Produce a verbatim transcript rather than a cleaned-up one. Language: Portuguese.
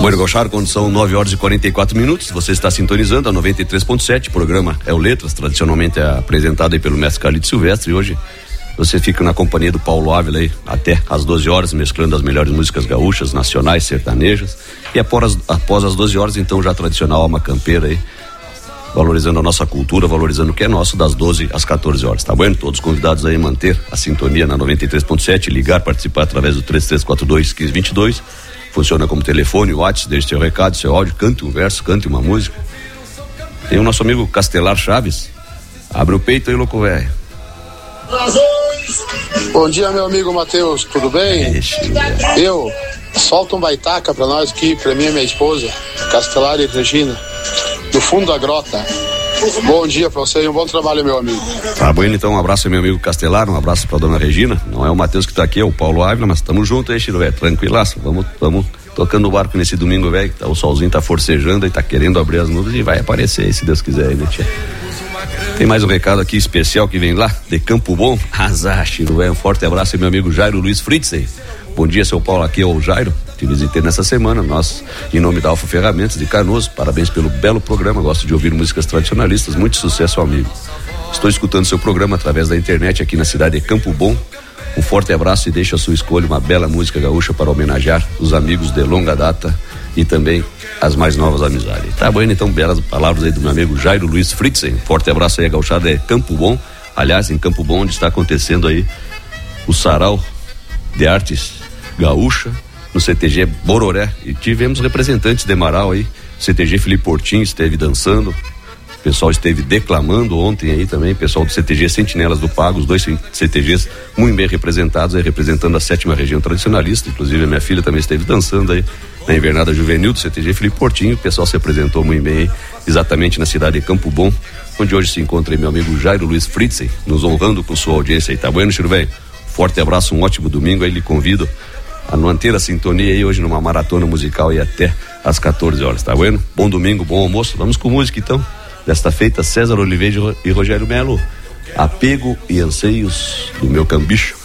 Bueno, Gauchar, quando são nove horas e quarenta e quatro minutos, você está sintonizando a noventa e três ponto sete, o programa é o Letras, tradicionalmente é apresentado aí pelo mestre Carlito Silvestre, e hoje você fica na companhia do Paulo Ávila aí até às doze horas, mesclando as melhores músicas gaúchas, nacionais, sertanejas, e após, após as doze horas, então, já a tradicional alma campeira aí, valorizando a nossa cultura, valorizando o que é nosso, das doze às quatorze horas, tá bom? Todos convidados aí a manter a sintonia na noventa e três ponto sete, ligar, participar através do três três quatro dois, um cinco dois dois, funciona como telefone, WhatsApp, deixe seu recado, seu áudio, cante um verso, cante uma música. Tem o nosso amigo Castelar Chaves, abre o peito aí, louco velho. Bom dia, meu amigo Matheus, tudo bem? Ixi, Eu, solta um baitaca pra nós aqui, pra mim e minha esposa, Castelar e Regina, do fundo da grota. Bom dia pra você e um bom trabalho, meu amigo. Tá bom, então um abraço ao meu amigo Castelar, um abraço pra dona Regina, não é o Matheus que tá aqui, é o Paulo Ávila, mas tamo junto aí, Chiro, velho, tranquilaço, vamos, vamos tocando o barco nesse domingo, velho, tá, o solzinho tá forcejando e tá querendo abrir as nuvens e vai aparecer aí, se Deus quiser aí, né, tia? Tem mais um recado aqui especial que vem lá de Campo Bom. Azar, Chiro, velho. Um forte abraço aí, meu amigo Jairo Luiz Fritz aí. Bom dia, seu Paulo. Aqui é o Jairo. Te visitei nessa semana. Nós, em nome da Alfa Ferramentas de Canoas, parabéns pelo belo programa. Gosto de ouvir músicas tradicionalistas. Muito sucesso, amigo. Estou escutando seu programa através da internet aqui na cidade de Campo Bom. Um forte abraço e deixo a sua escolha uma bela música gaúcha para homenagear os amigos de longa data e também as mais novas amizades. Tá bom, então, belas palavras aí do meu amigo Jairo Luiz Fritz. Um forte abraço aí, a gauchada é Campo Bom. Aliás, em Campo Bom, onde está acontecendo aí o Sarau de Artes Gaúcha, no C T G Bororé. E tivemos representantes de Marau aí, C T G Felipe Portinho esteve dançando, o pessoal esteve declamando ontem aí também, pessoal do C T G Sentinelas do Pago, os dois C T Gs muito bem representados aí, representando a sétima região tradicionalista. Inclusive a minha filha também esteve dançando aí na invernada juvenil do C T G Felipe Portinho. O pessoal se apresentou muito bem aí, exatamente na cidade de Campo Bom, onde hoje se encontra aí meu amigo Jairo Luiz Fritz, nos honrando com sua audiência aí, tá bueno, Chiro velho? Forte abraço, um ótimo domingo aí, lhe convido a manter a sintonia aí hoje numa maratona musical e até às quatorze horas, tá bueno? Bom domingo, bom almoço, vamos com música então. Desta feita, César Oliveira e Rogério Melo, Apego e Anseios do Meu Cambicho.